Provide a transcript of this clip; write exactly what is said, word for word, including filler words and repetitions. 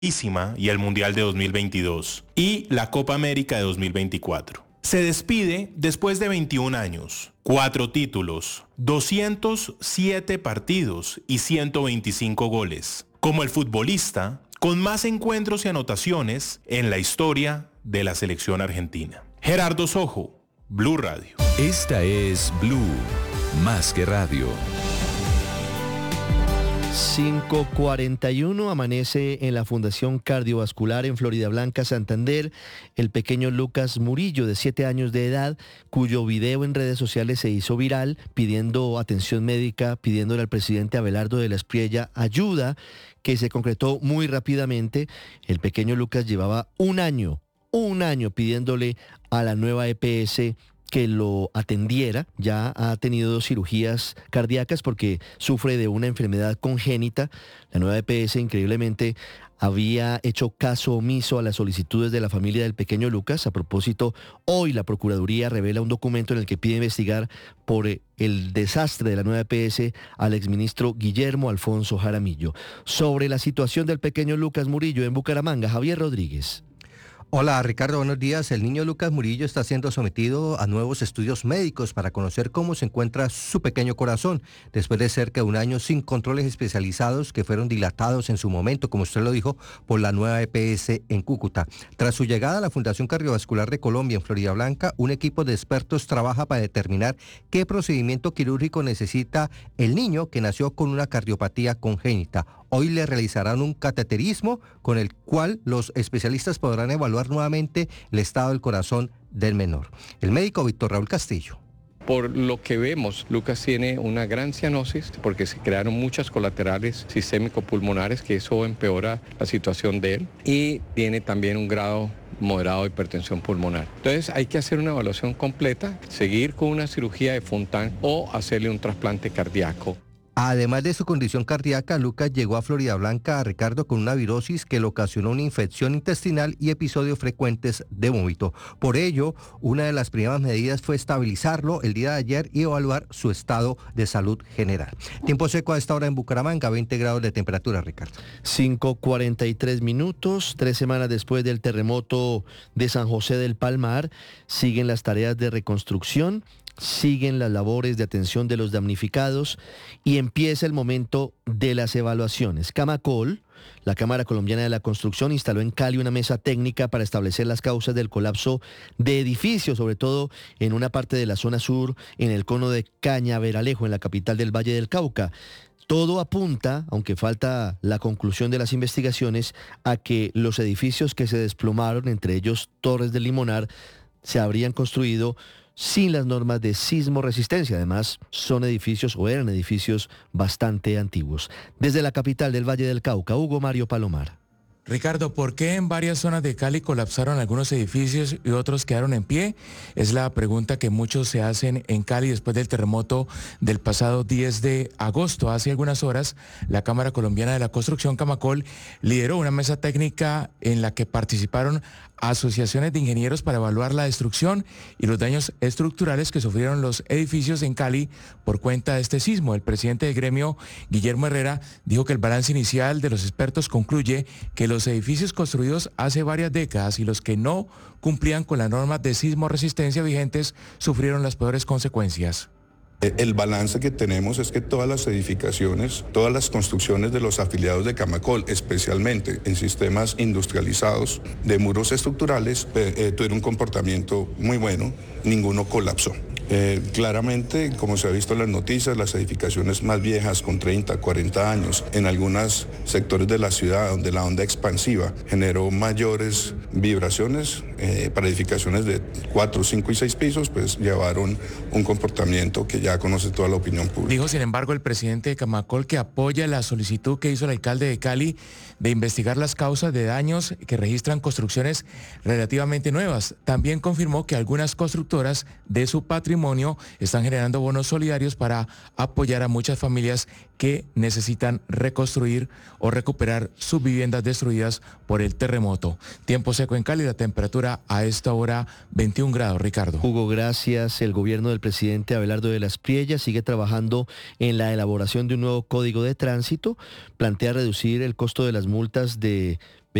y el Mundial de dos mil veintidós y la Copa América de dos mil veinticuatro. Se despide después de veintiún años, cuatro títulos, doscientos siete partidos y ciento veinticinco goles, como el futbolista con más encuentros y anotaciones en la historia de la selección argentina. Gerardo Sojo, Blue Radio. Esta es Blue, más que radio. cinco cuarenta y uno, amanece en la Fundación Cardiovascular en Floridablanca, Santander, el pequeño Lucas Murillo, de siete años de edad, cuyo video en redes sociales se hizo viral, pidiendo atención médica, pidiéndole al presidente Abelardo de la Espriella ayuda, que se concretó muy rápidamente. El pequeño Lucas llevaba un año, un año pidiéndole a la nueva E P S que lo atendiera. Ya ha tenido dos cirugías cardíacas porque sufre de una enfermedad congénita. La nueva E P S, increíblemente, había hecho caso omiso a las solicitudes de la familia del pequeño Lucas. A propósito, hoy la Procuraduría revela un documento en el que pide investigar por el desastre de la nueva E P S al exministro Guillermo Alfonso Jaramillo. Sobre la situación del pequeño Lucas Murillo en Bucaramanga, Javier Rodríguez. Hola Ricardo, buenos días. El niño Lucas Murillo está siendo sometido a nuevos estudios médicos para conocer cómo se encuentra su pequeño corazón, después de cerca de un año sin controles especializados que fueron dilatados en su momento, como usted lo dijo, por la nueva E P S en Cúcuta. Tras su llegada a la Fundación Cardiovascular de Colombia en Floridablanca, un equipo de expertos trabaja para determinar qué procedimiento quirúrgico necesita el niño que nació con una cardiopatía congénita. Hoy le realizarán un cateterismo con el cual los especialistas podrán evaluar nuevamente el estado del corazón del menor. El médico Víctor Raúl Castillo. Por lo que vemos, Lucas tiene una gran cianosis porque se crearon muchas colaterales sistémico-pulmonares, que eso empeora la situación de él, y tiene también un grado moderado de hipertensión pulmonar. Entonces hay que hacer una evaluación completa, seguir con una cirugía de Fontan o hacerle un trasplante cardíaco. Además de su condición cardíaca, Lucas llegó a Floridablanca, a Ricardo, con una virosis que le ocasionó una infección intestinal y episodios frecuentes de vómito. Por ello, una de las primeras medidas fue estabilizarlo el día de ayer y evaluar su estado de salud general. Tiempo seco a esta hora en Bucaramanga, veinte grados de temperatura, Ricardo. cinco cuarenta y tres minutos, tres semanas después del terremoto de San José del Palmar, siguen las tareas de reconstrucción. Siguen las labores de atención de los damnificados y empieza el momento de las evaluaciones. Camacol, la Cámara Colombiana de la Construcción, instaló en Cali una mesa técnica para establecer las causas del colapso de edificios, sobre todo en una parte de la zona sur, en el cono de Cañaveralejo, en la capital del Valle del Cauca. Todo apunta, aunque falta la conclusión de las investigaciones, a que los edificios que se desplomaron, entre ellos Torres del Limonar, se habrían construido sin las normas de sismo resistencia. Además, son edificios o eran edificios bastante antiguos. Desde la capital del Valle del Cauca, Hugo Mario Palomar. Ricardo, ¿por qué en varias zonas de Cali colapsaron algunos edificios y otros quedaron en pie? Es la pregunta que muchos se hacen en Cali después del terremoto del pasado diez de agosto. Hace algunas horas, la Cámara Colombiana de la Construcción, Camacol, lideró una mesa técnica en la que participaron asociaciones de ingenieros para evaluar la destrucción y los daños estructurales que sufrieron los edificios en Cali por cuenta de este sismo. El presidente del gremio, Guillermo Herrera, dijo que el balance inicial de los expertos concluye que los edificios construidos hace varias décadas y los que no cumplían con las normas de sismo resistencia vigentes sufrieron las peores consecuencias. El balance que tenemos es que todas las edificaciones, todas las construcciones de los afiliados de Camacol, especialmente en sistemas industrializados de muros estructurales, eh, eh, tuvieron un comportamiento muy bueno, ninguno colapsó. Eh, claramente, como se ha visto en las noticias, las edificaciones más viejas con treinta, cuarenta años, en algunos sectores de la ciudad donde la onda expansiva generó mayores vibraciones, eh, para edificaciones de cuatro, cinco y seis pisos, pues llevaron un comportamiento que ya conoce toda la opinión pública. Dijo, sin embargo, el presidente de Camacol que apoya la solicitud que hizo el alcalde de Cali de investigar las causas de daños que registran construcciones relativamente nuevas. También confirmó que algunas constructoras de su patrimonio patrimonio están generando bonos solidarios para apoyar a muchas familias que necesitan reconstruir o recuperar sus viviendas destruidas por el terremoto. Tiempo seco en Cali, la temperatura a esta hora veintiún grados, Ricardo. Hugo, gracias. El gobierno del presidente Abelardo de las Priellas sigue trabajando en la elaboración de un nuevo código de tránsito. Plantea reducir el costo de las multas de